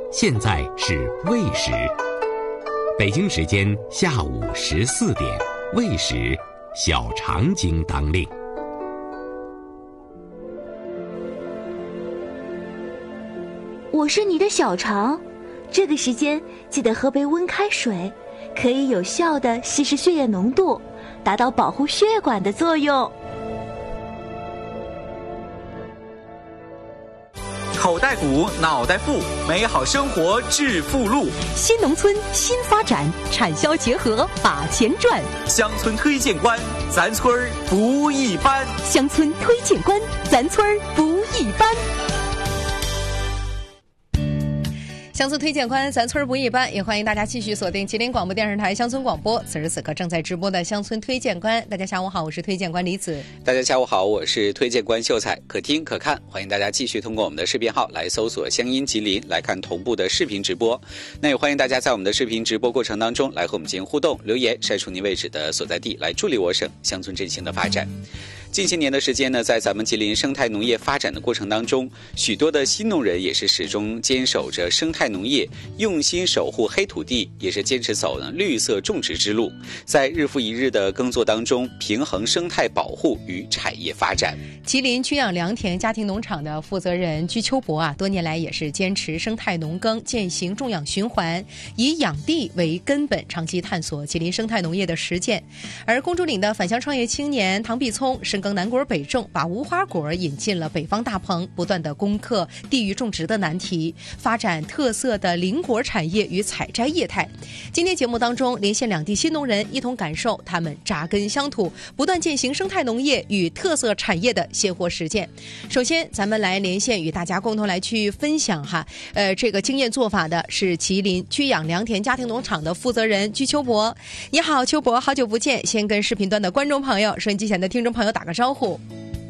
现在是未时，北京时间下午14点，未时，小肠经当令。 我是你的小肠，这个时间记得喝杯温开水，可以有效地稀释血液浓度，达到保护血管的作用。 口袋鼓，脑袋富，美好生活致富路。 新农村新发展，产销结合把钱赚。 乡村推荐官，咱村儿不一般。 乡村推荐官，咱村儿不一般。乡村推荐官，咱村不一般，也欢迎大家继续锁定吉林广播电视台乡村广播。此时此刻正在直播的乡村推荐官，大家下午好，我是推荐官李子。 大家下午好，我是推荐官秀才，可听可看，欢迎大家继续通过我们的视频号来搜索乡音吉林，来看同步的视频直播。那也欢迎大家在我们的视频直播过程当中来和我们进行互动留言，晒出您位置的所在地，来助力我省乡村振兴的发展。近些年的时间呢，在咱们吉林生态农业发展的过程当中，许多的新农人也是始终坚守着生态农业，用心守护黑土地，也是坚持走呢绿色种植之路，在日复一日的耕作当中，平衡生态保护与产业发展。 吉林居养良田家庭农场的负责人居秋博多年来也是坚持生态农耕，践行种养循环，以养地为根本，长期探索吉林生态农业的实践。而公主岭的返乡创业青年唐碧聪深耕南果北种，把无花果引进了北方大棚，不断的攻克地域种植的难题，发展特色的林果产业与采摘业态。今天节目当中，连线两地新农人，一同感受他们扎根乡土，不断践行生态农业与特色产业的鲜活实践。首先，咱们来连线与大家共同来去分享这个经验做法的是吉林居养良田家庭农场的负责人居秋博。你好，秋博，好久不见，先跟视频端的观众朋友、收音机前的听众朋友打个招呼。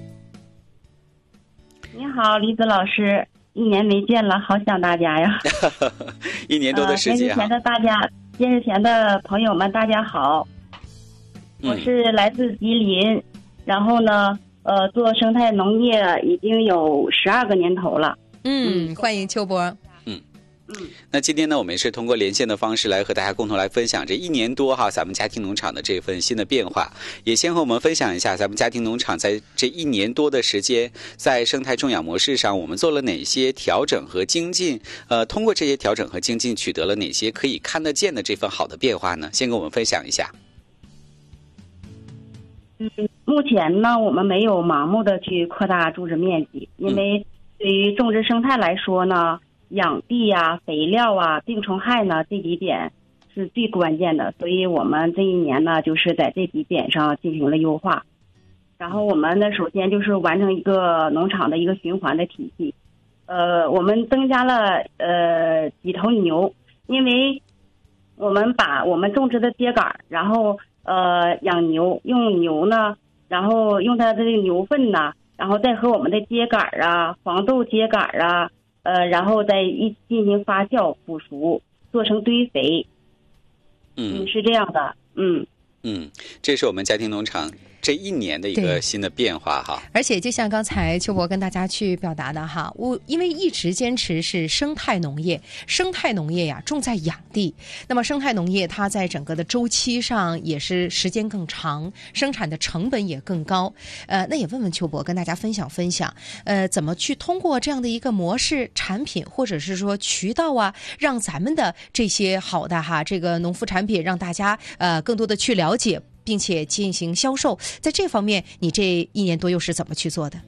你好，李子老师，1年没见了，好想大家呀 1年多的时间电视前的朋友们大家好，我是来自吉林，然后呢做生态农业已经有12个年头了。 欢迎秋博。 那今天呢，我们是通过连线的方式来和大家共同来分享这1年多咱们家庭农场的这份新的变化，也先和我们分享一下咱们家庭农场在这1年多的时间，在生态种养模式上我们做了哪些调整和精进，通过这些调整和精进取得了哪些可以看得见的这份好的变化呢？先跟我们分享一下。 目前呢，我们没有盲目的去扩大种植面积，因为对于种植生态来说呢，养地呀、肥料啊、病虫害呢，这几点是最关键的，所以我们这1年呢，就是在这几点上进行了优化。然后我们呢，首先就是完成一个农场的一个循环的体系。我们增加了几头牛，因为我们把我们种植的秸秆，然后养牛，用牛呢，然后用它的这个牛粪呢，然后再和我们的秸秆啊、黄豆秸秆啊。然后再进行发酵腐熟，做成堆肥。是这样的。 这是我们家庭农场这1年的一个新的变化哈。 而且就像刚才秋博跟大家去表达的因为一直坚持是生态农业，生态农业呀重在养地，那么生态农业它在整个的周期上也是时间更长，生产的成本也更高。那也问问秋博跟大家分享分享，怎么去通过这样的一个模式、产品或者是说渠道让咱们的这些好的这个农副产品让大家更多的去了解，并且进行销售，在这方面你这1年多又是怎么去做的？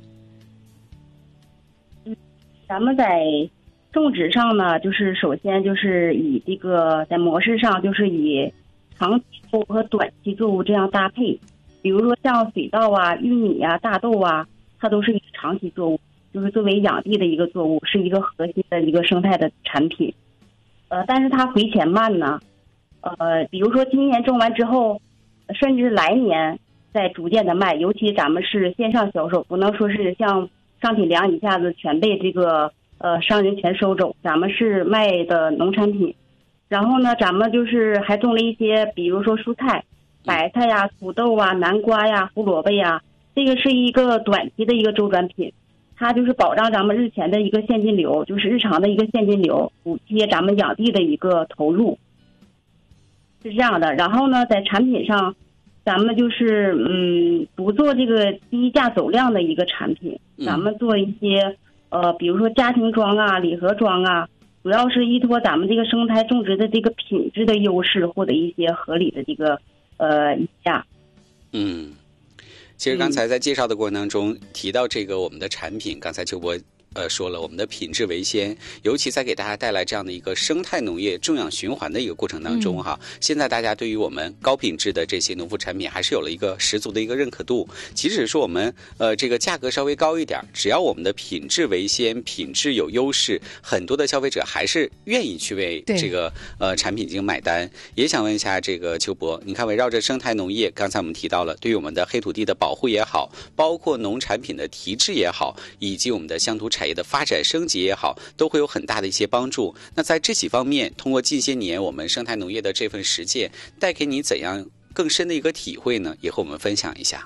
咱们在种植上呢，就是首先就是以这个在模式上就是以长期作物和短期作物这样搭配，比如说像水稻啊、玉米啊、大豆啊，它都是一个长期作物，就是作为养地的一个作物，是一个核心的一个生态的产品。但是它回钱慢呢，比如说今年种完之后，甚至来年再逐渐的卖，尤其咱们是线上销售，不能说是像商品粮一下子全被这个商人全收走，咱们是卖的农产品。然后呢，咱们就是还种了一些，比如说蔬菜，白菜呀、土豆啊、南瓜呀、胡萝卜呀，这个是一个短期的一个周转品。 它就是保障咱们日前的一个现金流，就是日常的一个现金流，补贴咱们养地的一个投入，是这样的。然后呢，在产品上，咱们就是不做这个低价走量的一个产品，咱们做一些比如说家庭装啊、礼盒装啊，主要是依托咱们这个生态种植的这个品质的优势，获得一些合理的这个溢价。 其实刚才在介绍的过程当中提到这个我们的产品，刚才秋波说了，我们的品质为先，尤其在给大家带来这样的一个生态农业种养循环的一个过程当中哈，现在大家对于我们高品质的这些农副产品还是有了一个十足的一个认可度。即使说我们这个价格稍微高一点，只要我们的品质为先，品质有优势，很多的消费者还是愿意去为这个产品进行买单。也想问一下这个秋博，你看围绕着生态农业，刚才我们提到了对于我们的黑土地的保护也好，包括农产品的提质也好，以及我们的乡土产业的发展升级也好，都会有很大的一些帮助。那在这几方面，通过近些年我们生态农业的这份实践，带给你怎样更深的一个体会呢？也和我们分享一下。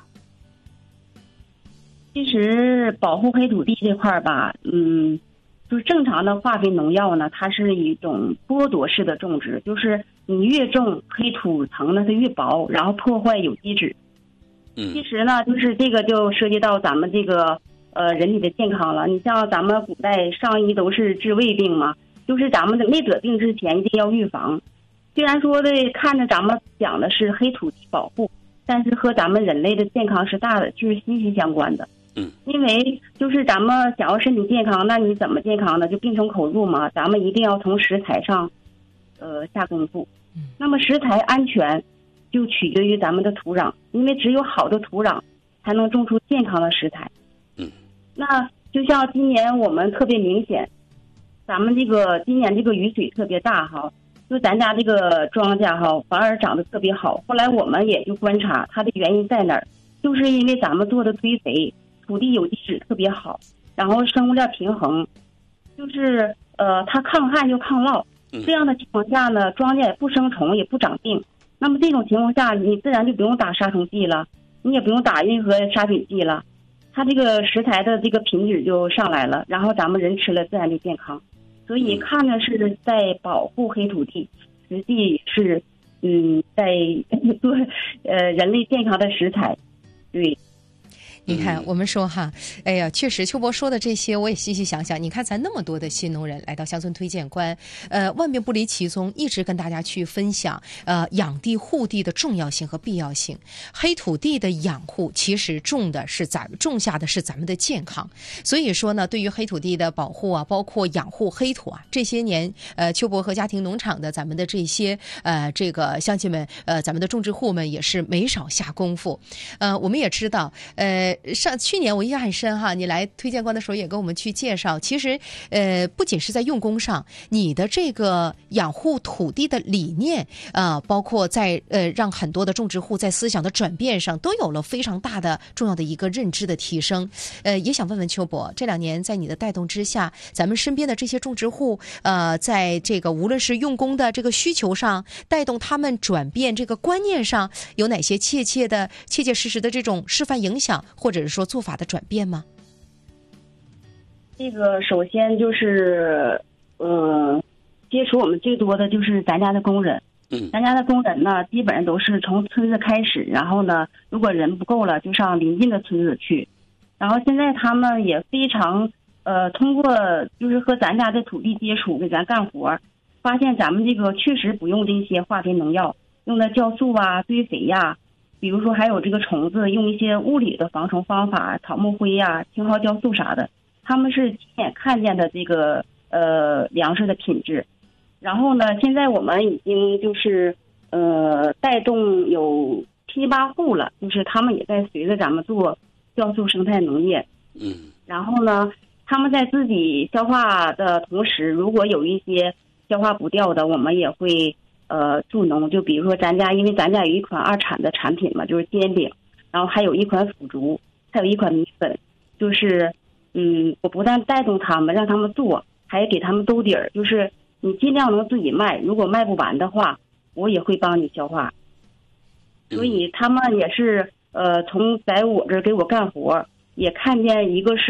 其实保护黑土地这块吧，就是正常的化肥农药呢，它是一种剥夺式的种植，就是你越种黑土层呢它越薄，然后破坏有机质。其实呢，就是这个就涉及到咱们这个人体的健康了。你像咱们古代上医都是治胃病嘛，就是咱们没得病之前一定要预防。虽然说的看着咱们讲的是黑土地保护，但是和咱们人类的健康是就是息息相关的。因为就是咱们想要身体健康，那你怎么健康呢？就病从口入嘛。咱们一定要从食材上下功夫。那么食材安全就取决于咱们的土壤，因为只有好的土壤才能种出健康的食材。那就像今年我们特别明显，咱们今年这个雨水特别大哈，就咱家这个庄稼哈反而长得特别好。后来我们也就观察它的原因在哪儿，就是因为咱们做的堆肥，土地有机质特别好，然后生物链平衡，就是它抗旱又抗涝。这样的情况下呢，庄稼也不生虫也不长病。那么这种情况下，你自然就不用打杀虫剂了，你也不用打任何杀菌剂了。它这个食材的这个品质就上来了，然后咱们人吃了自然就健康。所以看着是在保护黑土地，实际是在做人类健康的食材。对， 你看，我们说哈，哎呀，确实，秋博说的这些，我也细细想想。你看，咱那么多的新农人来到乡村推荐官，万变不离其宗，一直跟大家去分享，养地护地的重要性和必要性。黑土地的养护，其实种下的是咱们的健康。所以说呢，对于黑土地的保护啊，包括养护黑土啊，这些年，秋博和家庭农场的咱们的这些这个乡亲们，咱们的种植户们也是没少下功夫。我们也知道，去年我印象很深哈，你来推荐官的时候也跟我们去介绍，其实不仅是在用工上，你的这个养护土地的理念包括在让很多的种植户在思想的转变上都有了非常大的重要的一个认知的提升。也想问问秋博，这2年在你的带动之下，咱们身边的这些种植户在这个无论是用工的这个需求上，带动他们转变这个观念上，有哪些切切实实的这种示范影响，或者是说做法的转变吗？ 这个首先就是接触我们最多的就是咱家的工人。咱家的工人呢，基本上都是从村子开始，然后呢，如果人不够了，就上邻近的村子去。然后现在他们也非常通过就是和咱家的土地接触，给咱干活，发现咱们这个确实不用这些化肥农药，用的酵素啊、堆肥呀，比如说还有这个虫子，用一些物理的防虫方法，草木灰呀、青蒿酵素啥的，他们是亲眼看见的这个粮食的品质。然后呢，现在我们已经就是带动有7、8户了，就是他们也在随着咱们做酵素生态农业。然后呢，他们在自己消化的同时，如果有一些消化不掉的，我们也会助农。就比如说因为咱家有一款2产的产品嘛，就是煎饼，然后还有一款腐竹，还有一款米粉，就是我不但带动他们让他们做，还给他们兜底儿，就是你尽量能自己卖，如果卖不完的话，我也会帮你消化。所以他们也是从在我这儿给我干活，也看见一个是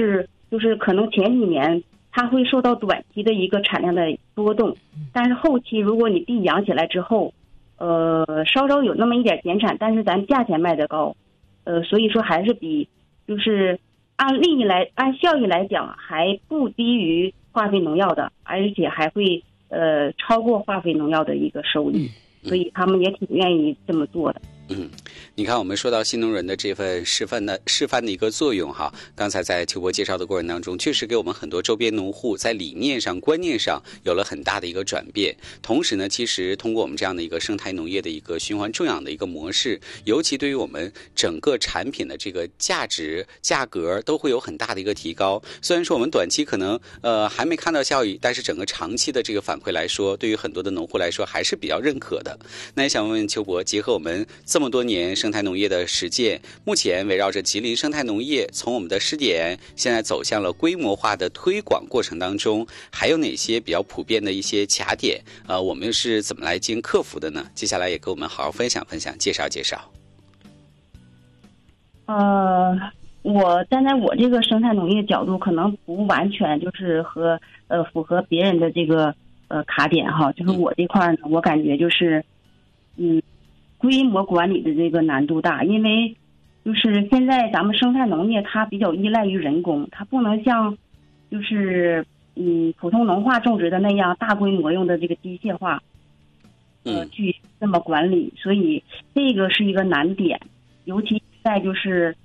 就是可能前几年它会受到短期的一个产量的波动，但是后期如果你地养起来之后，稍稍有那么一点减产，但是咱价钱卖得高，所以说还是比就是按效益来讲还不低于化肥农药的，而且还会超过化肥农药的一个收益，所以他们也挺愿意这么做的。 你看我们说到新农人的这份示范的一个作用哈，刚才在秋波介绍的过程当中，确实给我们很多周边农户在理念上观念上有了很大的一个转变。同时呢，其实通过我们这样的一个生态农业的一个循环种养的一个模式，尤其对于我们整个产品的这个价值价格都会有很大的一个提高。虽然说我们短期可能还没看到效益，但是整个长期的这个反馈来说，对于很多的农户来说还是比较认可的。那也想问问秋博，结合我们这么多年生态农业的实践，目前围绕着吉林生态农业从我们的试点现在走向了规模化的推广过程当中，还有哪些比较普遍的一些卡点我们是怎么来进行克服的呢？接下来也给我们好好分享分享，介绍介绍。 我站在我这个生态农业角度，可能不完全就是符合别人的这个卡点哈，就是我这块呢，我感觉就是规模管理的这个难度大，因为就是现在咱们生态农业它比较依赖于人工，它不能像就是普通农化种植的那样大规模用的这个机械化去这么管理，所以这个是一个难点，尤其在就是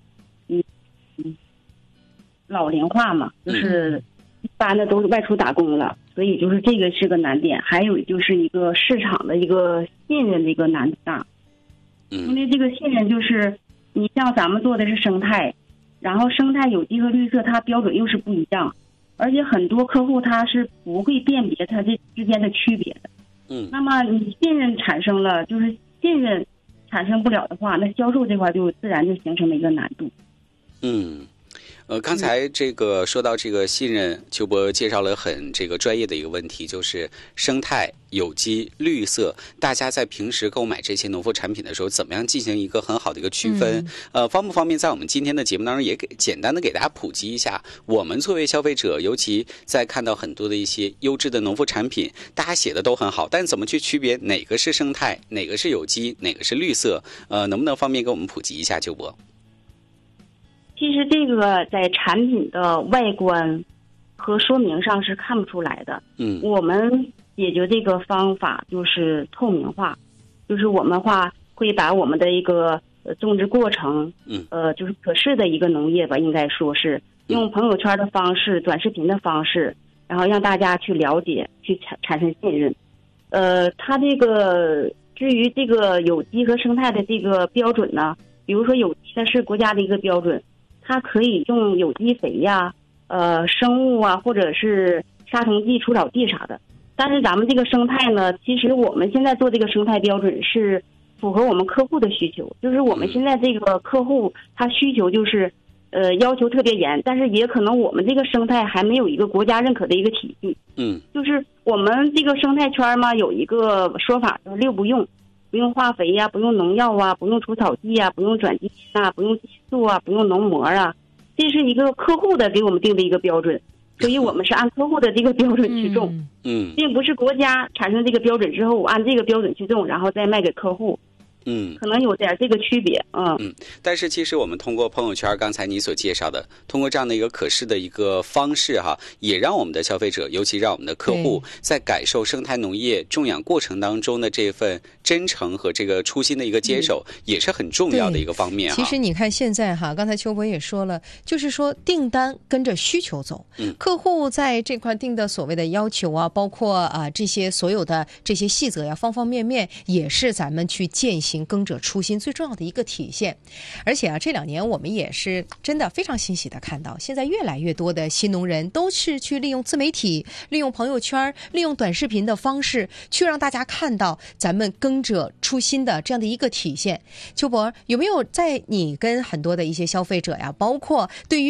老龄化嘛，就是一般的都是外出打工了，所以就是这个是个难点。还有就是一个市场的一个信任的一个难度大，因为这个信任就是你像咱们做的是生态，然后生态有机和绿色它标准又是不一样，而且很多客户他是不会辨别它这之间的区别的。那么你信任产生了，就是信任产生不了的话，那销售这块就自然就形成了一个难度。 刚才这个说到这个信任，秋博介绍了很这个专业的一个问题，就是生态、有机、绿色，大家在平时购买这些农副产品的时候，怎么样进行一个很好的一个区分？方不方便在我们今天的节目当中也简单的给大家普及一下？我们作为消费者，尤其在看到很多的一些优质的农副产品，大家写的都很好，但怎么去区别哪个是生态，哪个是有机，哪个是绿色？能不能方便给我们普及一下，秋博？ 其实这个在产品的外观和说明上是看不出来的。我们解决这个方法就是透明化，就是我们会把我们的一个种植过程，就是可视的一个农业吧，应该说是用朋友圈的方式、短视频的方式，然后让大家去了解，去产生信任。它这个至于这个有机和生态的这个标准呢，比如说有机它是国家的一个标准。它可以用有机肥呀、生物啊，或者是杀虫剂、除草剂啥的。但是咱们这个生态呢，其实我们现在做这个生态标准是符合我们客户的需求，就是我们现在这个客户他需求就是要求特别严，但是也可能我们这个生态还没有一个国家认可的一个体系。就是我们这个生态圈嘛，有一个说法就是6不用。不用化肥呀，不用农药啊，不用除草剂啊，不用转基因啊，不用激素啊，不用农膜啊，这是一个客户的给我们定的一个标准，所以我们是按客户的这个标准去种，并不是国家产生这个标准之后，我按这个标准去种，然后再卖给客户。可能有点这个区别。 但是其实我们通过朋友圈，刚才你所介绍的，通过这样的一个可视的一个方式哈，也让我们的消费者，尤其让我们的客户，在感受生态农业种养过程当中的这份真诚和这个初心的一个接受，也是很重要的一个方面。 其实你看现在哈，刚才秋博也说了，就是说订单跟着需求走，客户在这块定的所谓的要求啊，包括这些所有的这些细则呀，方方面面，也是咱们去践行耕者初心最重要的一个体现。而且这2年我们也是真的非常欣喜的看到，现在越来越多的新农人都是去利用自媒体、利用朋友圈、利用短视频的方式，去让大家看到咱们耕者初心的这样的一个体现。秋博，有没有在你跟很多的一些消费者呀，包括对于